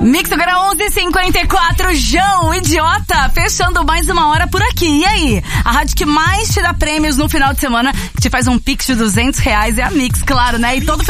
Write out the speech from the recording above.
Mix agora 11h54, João, idiota, fechando mais uma hora por aqui. E aí? A rádio que mais te dá prêmios no final de semana, que te faz um pix de R$200 é a Mix, claro, né? E todo